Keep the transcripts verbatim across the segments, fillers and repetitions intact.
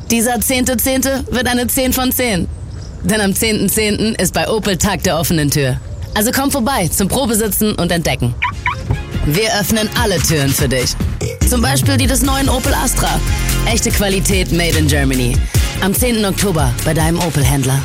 Dieser zehnte zehnte wird eine zehn von zehn. Denn am zehnten zehnten ist bei Opel Tag der offenen Tür. Also komm vorbei zum Probesitzen und Entdecken. Wir öffnen alle Türen für dich. Zum Beispiel die des neuen Opel Astra. Echte Qualität made in Germany. Am zehnten Oktober bei deinem Opel-Händler.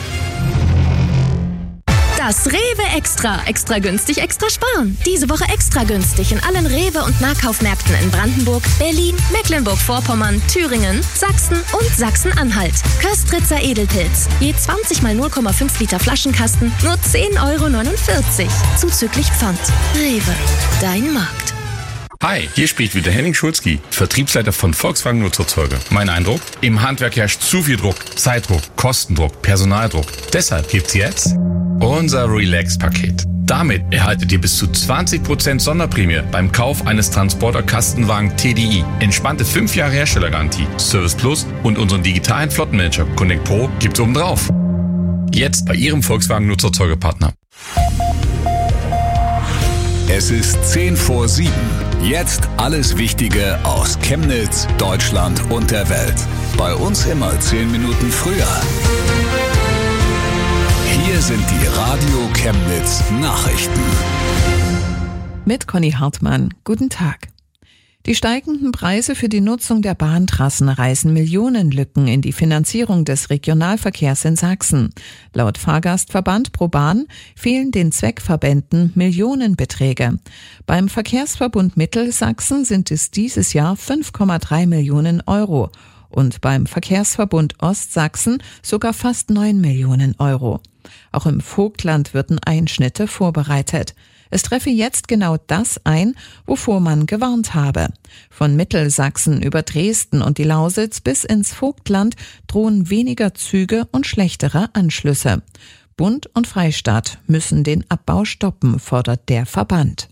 Das Rewe Extra. Extra günstig, extra sparen. Diese Woche extra günstig in allen Rewe- und Nahkaufmärkten in Brandenburg, Berlin, Mecklenburg-Vorpommern, Thüringen, Sachsen und Sachsen-Anhalt. Köstritzer Edelpilz. Je zwanzig mal null Komma fünf Liter Flaschenkasten. Nur zehn Euro neunundvierzig. Zuzüglich Pfand. Rewe. Dein Markt. Hi, hier spricht wieder Henning Schulzki, Vertriebsleiter von Volkswagen Nutzerzeuge. Mein Eindruck? Im Handwerk herrscht zu viel Druck, Zeitdruck, Kostendruck, Personaldruck. Deshalb gibt's jetzt unser Relax-Paket. Damit erhaltet ihr bis zu zwanzig Prozent Sonderprämie beim Kauf eines Transporter-Kastenwagen T D I. Entspannte fünf Jahre Herstellergarantie, Service Plus und unseren digitalen Flottenmanager Connect Pro gibt's obendrauf. Jetzt bei Ihrem Volkswagen Nutzerzeugepartner. Es ist zehn vor sieben. Jetzt alles Wichtige aus Chemnitz, Deutschland und der Welt. Bei uns immer zehn Minuten früher. Hier sind die Radio Chemnitz Nachrichten. Mit Conny Hartmann. Guten Tag. Die steigenden Preise für die Nutzung der Bahntrassen reißen Millionenlücken in die Finanzierung des Regionalverkehrs in Sachsen. Laut Fahrgastverband ProBahn fehlen den Zweckverbänden Millionenbeträge. Beim Verkehrsverbund Mittelsachsen sind es dieses Jahr fünf Komma drei Millionen Euro und beim Verkehrsverbund Ostsachsen sogar fast neun Millionen Euro. Auch im Vogtland würden Einschnitte vorbereitet. Es treffe jetzt genau das ein, wovor man gewarnt habe. Von Mittelsachsen über Dresden und die Lausitz bis ins Vogtland drohen weniger Züge und schlechtere Anschlüsse. Bund und Freistaat müssen den Abbau stoppen, fordert der Verband.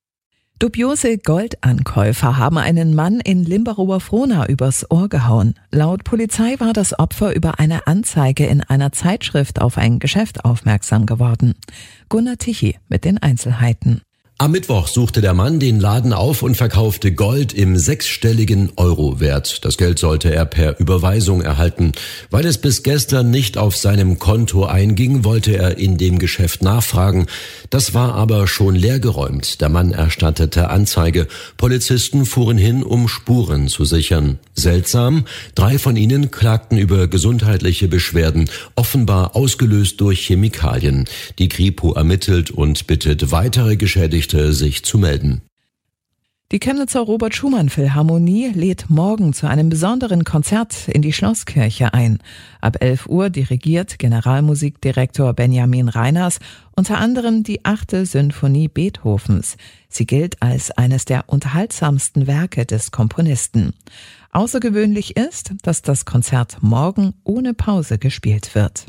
Dubiose Goldankäufer haben einen Mann in Limberower Frohna übers Ohr gehauen. Laut Polizei war das Opfer über eine Anzeige in einer Zeitschrift auf ein Geschäft aufmerksam geworden. Gunnar Tichy mit den Einzelheiten. Am Mittwoch suchte der Mann den Laden auf und verkaufte Gold im sechsstelligen Euro-Wert. Das Geld sollte er per Überweisung erhalten. Weil es bis gestern nicht auf seinem Konto einging, wollte er in dem Geschäft nachfragen. Das war aber schon leergeräumt. Der Mann erstattete Anzeige. Polizisten fuhren hin, um Spuren zu sichern. Seltsam, drei von ihnen klagten über gesundheitliche Beschwerden, offenbar ausgelöst durch Chemikalien. Die Kripo ermittelt und bittet weitere Geschädigte, sich zu melden. Die Chemnitzer Robert-Schumann-Philharmonie lädt morgen zu einem besonderen Konzert in die Schlosskirche ein. Ab elf Uhr dirigiert Generalmusikdirektor Benjamin Reiners unter anderem die achte Sinfonie Beethovens. Sie gilt als eines der unterhaltsamsten Werke des Komponisten. Außergewöhnlich ist, dass das Konzert morgen ohne Pause gespielt wird.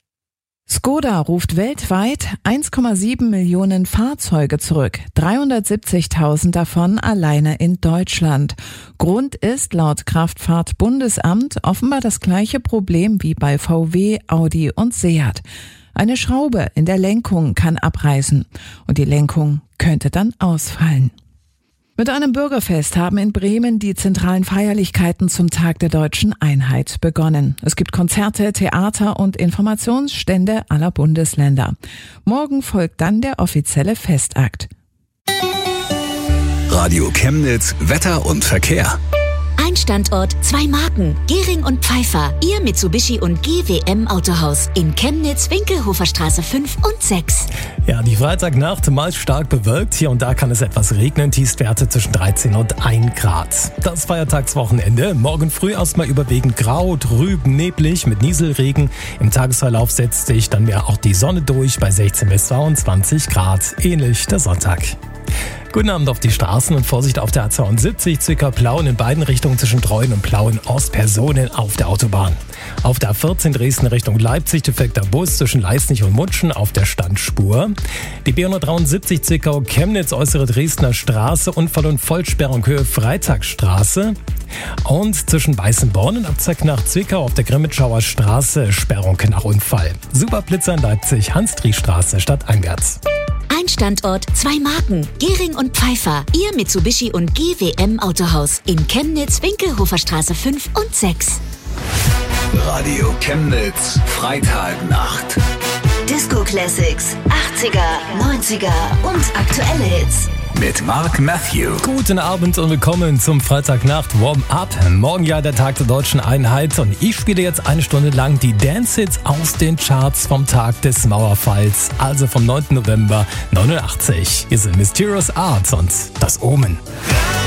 Skoda ruft weltweit eins Komma sieben Millionen Fahrzeuge zurück, dreihundertsiebzigtausend davon alleine in Deutschland. Grund ist laut Kraftfahrtbundesamt offenbar das gleiche Problem wie bei V W, Audi und Seat. Eine Schraube in der Lenkung kann abreißen und die Lenkung könnte dann ausfallen. Mit einem Bürgerfest haben in Bremen die zentralen Feierlichkeiten zum Tag der Deutschen Einheit begonnen. Es gibt Konzerte, Theater und Informationsstände aller Bundesländer. Morgen folgt dann der offizielle Festakt. Radio Chemnitz, Wetter und Verkehr. Ein Standort, zwei Marken. Gehring und Pfeiffer. Ihr Mitsubishi und G W M Autohaus. In Chemnitz, Winkelhoferstraße fünf und sechs. Ja, die Freitagnacht meist stark bewölkt. Hier und da kann es etwas regnen. Tiefstwerte zwischen dreizehn und ein Grad. Das Feiertagswochenende. Morgen früh erstmal überwiegend grau, trüb, neblig mit Nieselregen. Im Tagesverlauf setzt sich dann mehr auch die Sonne durch bei sechzehn bis zweiundzwanzig Grad. Ähnlich der Sonntag. Guten Abend auf die Straßen und Vorsicht auf der A zweiundsiebzig, Zwickau-Plauen in beiden Richtungen zwischen Treuen und Plauen-Ost, Personen auf der Autobahn. Auf der A vierzehn Dresden Richtung Leipzig, defekter Bus zwischen Leißnich und Mutschen auf der Standspur. Die B hundertdreiundsiebzig Zwickau-Chemnitz, äußere Dresdner Straße, Unfall und Vollsperrung Höhe Freitagsstraße. Und zwischen Weißenborn und Abzweig nach Zwickau auf der Grimmitschauer Straße, Sperrung nach Unfall. Superblitzer in Leipzig, Hans-Dries-Straße stadteinwärts. Ein Standort, zwei Marken. Gehring und Pfeiffer. Ihr Mitsubishi und G W M Autohaus. In Chemnitz, Winkelhoferstraße fünf und sechs. Hitradio Chemnitz, Freitagnacht. Disco Classics, achtziger, neunziger und aktuelle Hits. Mit Mark Matthew. Guten Abend und willkommen zum Freitagnacht Warm-Up. Morgen ja der Tag der deutschen Einheit und ich spiele jetzt eine Stunde lang die Dance-Hits aus den Charts vom Tag des Mauerfalls, also vom neunten November neunundachtzig. Hier sind Mysterious Arts und Das Omen.